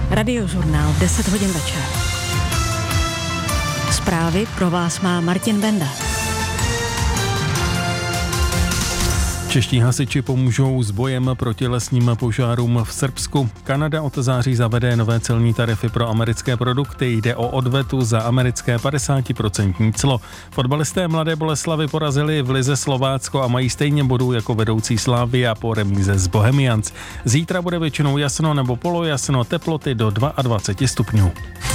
Radiožurnál 10 hodin večer. Zprávy pro vás má Martin Benda. Čeští hasiči pomůžou s bojem proti lesním požárům v Srbsku. Kanada od září zavede nové celní tarify pro americké produkty. Jde o odvetu za americké 50% clo. Fotbalisté Mladé Boleslavi porazili v lize Slovácko a mají stejně bodů jako vedoucí Slavia po remíze z Bohemians. Zítra bude většinou jasno nebo polojasno, teploty do 22 stupňů.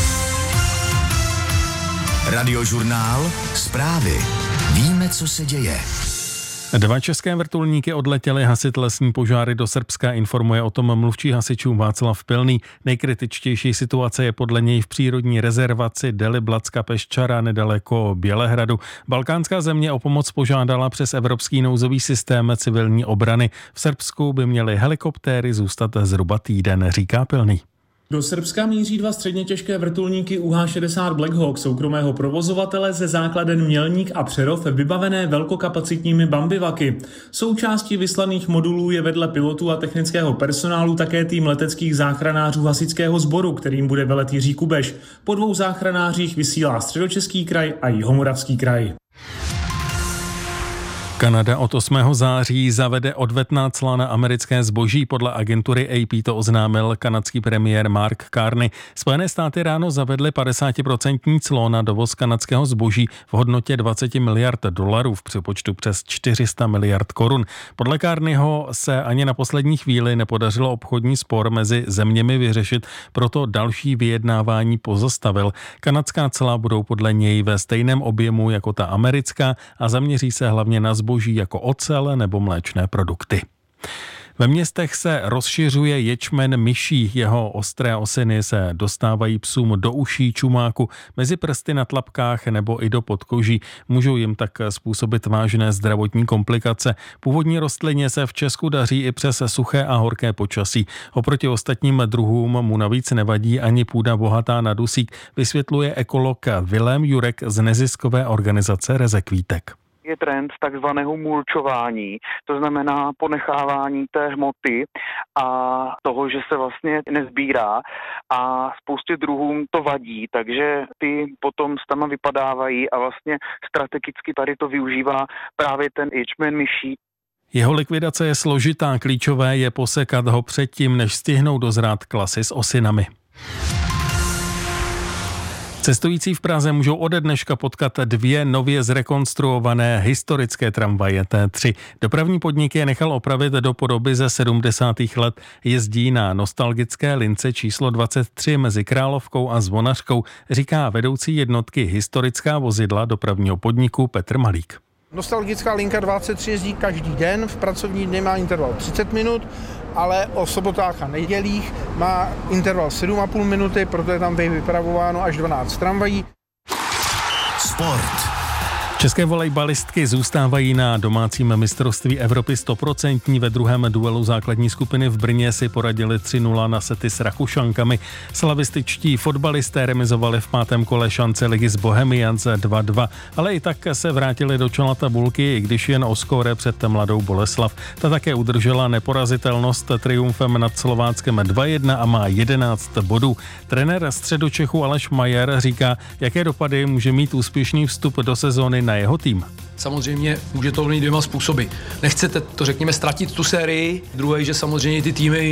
Radiožurnál, zprávy. Víme, co se děje. 2 české vrtulníky odletěly hasit lesní požáry do Srbska, informuje o tom mluvčí hasičů Václav Pilný. Nejkritičtější situace je podle něj v přírodní rezervaci Deliblatska Peščara nedaleko Bělehradu. Balkánská země o pomoc požádala přes evropský nouzový systém civilní obrany. V Srbsku by měly helikoptéry zůstat zhruba týden, říká Pilný. Do Srbska míří 2 středně těžké vrtulníky UH-60 Black Hawk soukromého provozovatele ze základen Mělník a Přerov vybavené velkokapacitními bambivaky. Součástí vyslaných modulů je vedle pilotů a technického personálu také tým leteckých záchranářů hasičského sboru, kterým bude velet Jiří Kubeš. Po 2 záchranářích vysílá Středočeský kraj a Jihomoravský kraj. Kanada od 8. září zavede odvetná cla na americké zboží. Podle agentury AP to oznámil kanadský premiér Mark Carney. Spojené státy ráno zavedly 50% clo na dovoz kanadského zboží v hodnotě 20 miliard dolarů v přepočtu přes 400 miliard korun. Podle Carneyho se ani na poslední chvíli nepodařilo obchodní spor mezi zeměmi vyřešit, proto další vyjednávání pozastavil. Kanadská cla budou podle něj ve stejném objemu jako ta americká a zaměří se hlavně na zboží jako ocel nebo mléčné produkty. Ve městech se rozšiřuje ječmen myší, jeho ostré osiny se dostávají psům do uší, čumáku, mezi prsty na tlapkách nebo i do podkoží. Můžou jim tak způsobit vážné zdravotní komplikace. Původní rostlině se v Česku daří i přes suché a horké počasí. Oproti ostatním druhům mu navíc nevadí ani půda bohatá na dusík, vysvětluje ekolog Vilém Jurek z neziskové organizace Rezekvítek. Je trend takzvaného mulčování, to znamená ponechávání té hmoty a toho, že se vlastně nezbírá a spoustě druhům to vadí, takže ty potom stama vypadávají a vlastně strategicky tady to využívá právě ten ječmen myší. Jeho likvidace je složitá, klíčové je posekat ho předtím, než stihnou dozrát klasy s osinami. Cestující v Praze můžou ode dneška potkat 2 nově zrekonstruované historické tramvaje T3. Dopravní podnik je nechal opravit do podoby ze 70. let. Jezdí na nostalgické lince číslo 23 mezi Královkou a Zvonařkou, říká vedoucí jednotky historická vozidla dopravního podniku Petr Malík. Nostalgická linka 23 jezdí každý den, v pracovní dny má interval 30 minut, ale o sobotách a nedělích má interval 7,5 minuty, proto je tam vypravováno až 12 tramvají. Sport. České volejbalistky zůstávají na domácím mistrovství Evropy 100%. Ve druhém duelu základní skupiny v Brně si poradili 3-0 na sety s Rakušankami. Slavističtí fotbalisté remizovali v 5. kole šance ligy s Bohemians 2-2, ale i tak se vrátili do čela tabulky, i když jen o skóre před Mladou Boleslav. Ta také udržela neporazitelnost triumfem nad Slováckem 2-1 a má 11 bodů. Trenér Středočechu Aleš Majer říká, jaké dopady může mít úspěšný vstup do sezóny na jeho tým. Samozřejmě může to mít 2 způsoby. Nechcete to, řekněme, ztratit tu sérii, druhý, že samozřejmě ty týmy